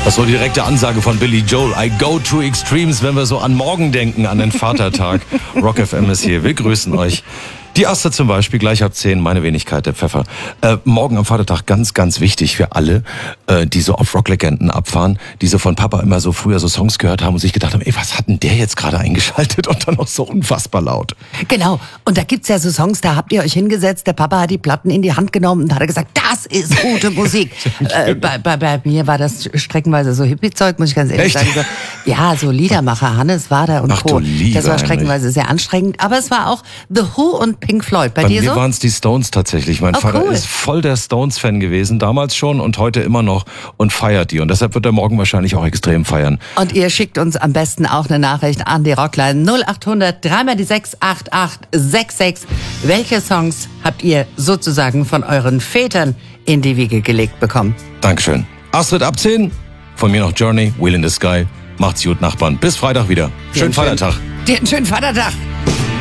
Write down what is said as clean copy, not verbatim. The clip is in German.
Das ist so die direkte Ansage von Billy Joel. I go to extremes, wenn wir so an morgen denken, an den Vatertag. Rock FM ist hier. Wir grüßen euch. Die Erste zum Beispiel, gleich ab 10, meine Wenigkeit, der Pfeffer. Morgen am Vatertag ganz, ganz wichtig für alle, die so auf Rocklegenden abfahren, die so von Papa immer so früher so Songs gehört haben und sich gedacht haben, ey, was hat denn der jetzt gerade eingeschaltet und dann auch so unfassbar laut. Genau, und da gibt's ja so Songs, da habt ihr euch hingesetzt, der Papa hat die Platten in die Hand genommen und hat gesagt, das ist gute Musik. Bei mir war das streckenweise so Hippie-Zeug, muss ich ganz ehrlich sagen. So, ja, so Liedermacher, Hannes Wader und Ach, Co. du Liebe, Das war streckenweise sehr anstrengend, aber es war auch The Who und Pink Floyd. Bei dir mir so? waren es die Stones tatsächlich. Mein Vater ist voll der Stones-Fan gewesen, damals schon und heute immer noch und feiert die. Und deshalb wird er morgen wahrscheinlich auch extrem feiern. Und ihr schickt uns am besten auch eine Nachricht an die Rockline 0800 3 die 6 8866. Welche Songs habt ihr sozusagen von euren Vätern in die Wiege gelegt bekommen? Dankeschön. Astrid ab 10, von mir noch Journey, Wheel in the Sky. Macht's gut, Nachbarn. Bis Freitag wieder. Schönen Vatertag. Dir einen schönen Vatertag.